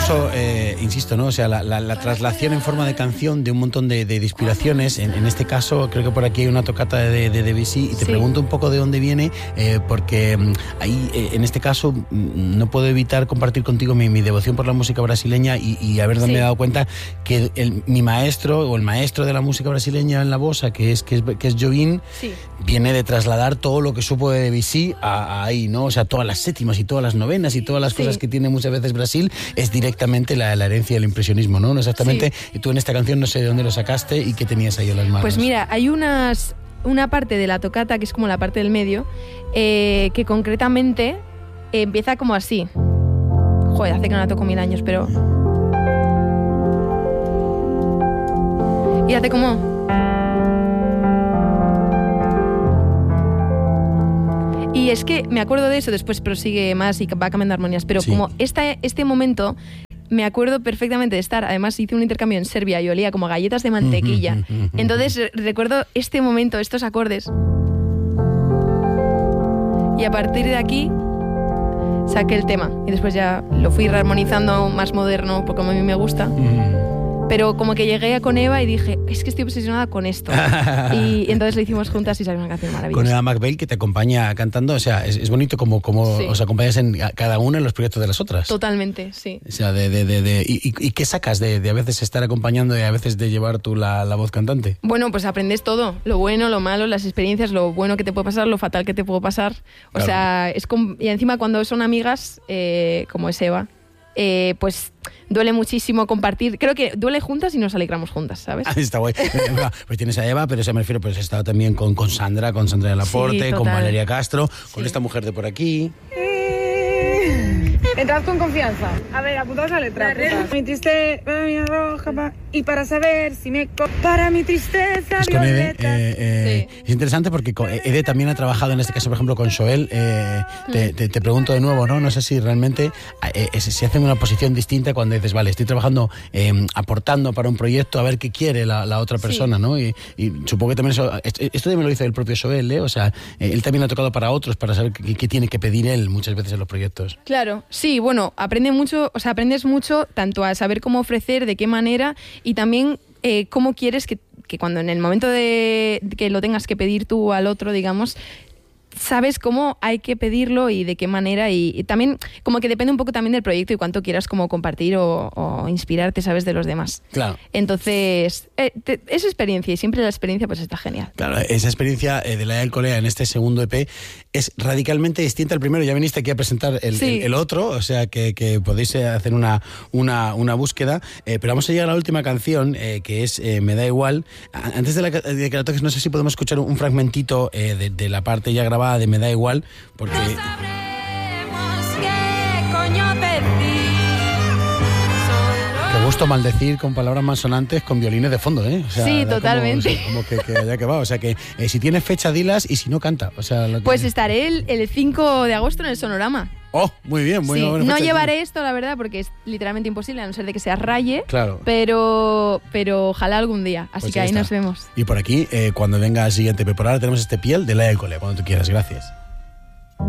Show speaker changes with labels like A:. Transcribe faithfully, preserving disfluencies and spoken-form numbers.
A: curioso, eh, insisto, ¿no? O sea, la, la, la traslación en forma de canción de un montón de, de, de inspiraciones. En, en este caso, creo que por aquí hay una tocata de, de Debussy y te sí. pregunto un poco de dónde viene, eh, porque ahí, eh, en este caso, no puedo evitar compartir contigo mi, mi devoción por la música brasileña y, y haberme sí. dado cuenta que el, mi maestro o el maestro de la música brasileña en la bossa, que es, que es, que es Jobim, sí. viene de trasladar todo lo que supo de Debussy a, a ahí, ¿no? O sea, todas las séptimas y todas las novenas y todas las sí. cosas que tiene muchas veces Brasil es directamente la, la herencia del impresionismo, ¿no? No exactamente. Sí. Y tú en esta canción no sé de dónde lo sacaste y qué tenías ahí en las manos.
B: Pues mira, hay unas una parte de la tocata que es como la parte del medio, eh, que concretamente eh, empieza como así. Joder, hace que no la toco mil años, pero... Y hace como... Y es que me acuerdo de eso, después prosigue más y va cambiando armonías, pero sí. como esta, este momento... Me acuerdo perfectamente de estar, además hice un intercambio en Serbia y olía como galletas de mantequilla. Entonces recuerdo este momento, estos acordes. Y a partir de aquí saqué el tema. Y después ya lo fui rearmonizando más moderno, porque como a mí me gusta. Pero como que llegué con Eva y dije, es que estoy obsesionada con esto. Y entonces lo hicimos juntas y salió una canción maravillosa.
A: Con Eva McBail, que te acompaña cantando, o sea, es, es bonito como, como sí. os acompañas en cada una en los proyectos de las otras.
B: Totalmente, sí.
A: O sea, de, de, de, de y, y qué sacas de, de a veces estar acompañando y a veces de llevar tú la, la voz cantante?
B: Bueno, pues aprendes todo, lo bueno, lo malo, las experiencias, lo bueno que te puede pasar, lo fatal que te puede pasar. O claro. sea, es como, y encima cuando son amigas, eh, como es Eva, eh, pues... duele muchísimo compartir. Creo que duele juntas y nos alegramos juntas, ¿sabes?
A: Ah, está guay. Pues tienes a Eva, pero se me refiero, pues he estado también con, con Sandra, con Sandra de Laporte, sí, con Valeria Castro, sí. con esta mujer de por aquí.
C: Entrad con confianza. A ver, apuntaos la letra. La mi tristeza, mi roja, pa, y para saber si me... Co para mi tristeza,
A: es con Ede, eh, eh, sí. Es interesante porque Ede también ha trabajado, en este caso, por ejemplo, con Joel. Eh, te, te, te pregunto de nuevo, ¿no? No sé si realmente eh, se hace una posición distinta cuando dices, vale, estoy trabajando, eh, aportando para un proyecto, a ver qué quiere la, la otra persona, sí. ¿no? Y, y supongo que también eso... Esto, esto también lo hizo el propio Joel, ¿eh? O sea, eh, él también ha tocado para otros, para saber qué, qué tiene que pedir él muchas veces en los proyectos.
B: Claro, sí. Sí, bueno, aprende mucho, o sea, aprendes mucho tanto a saber cómo ofrecer, de qué manera y también eh, cómo quieres que, que cuando en el momento de que lo tengas que pedir tú al otro, digamos, sabes cómo hay que pedirlo y de qué manera y, y también como que depende un poco también del proyecto y cuánto quieras como compartir o, o inspirarte, sabes, de los demás.
A: Claro.
B: Entonces, eh, te, es experiencia y siempre la experiencia pues está genial.
A: Claro, esa experiencia eh, de la del Colea en este segundo E P es radicalmente distinta al primero. Ya viniste aquí a presentar el, sí. el, el otro, o sea que, que podéis hacer una, una, una búsqueda, eh, pero vamos a llegar a la última canción eh, que es eh, Me da igual. Antes de, la, de que la toques, no sé si podemos escuchar un fragmentito eh, de, de la parte ya grabada de Me da igual, porque... No sabremos qué coño decir. Qué gusto maldecir con palabras más sonantes con violines de fondo, ¿eh? O sea,
B: sí, totalmente.
A: Como, o sea, como que, que allá que va. O sea, que eh, si tienes fecha, dilas, y si no, canta. O sea, lo que...
B: Pues estaré el, el cinco de agosto en el Sonorama.
A: Oh, muy bien, muy
B: sí,
A: bien.
B: No llevaré esto, la verdad, porque es literalmente imposible, a no ser de que sea raye.
A: Claro.
B: Pero, pero ojalá algún día. Así pues que ahí está. Nos vemos.
A: Y por aquí, eh, cuando venga el siguiente, pero por ahora tenemos este piel de la del Cole, cuando tú quieras. Gracias.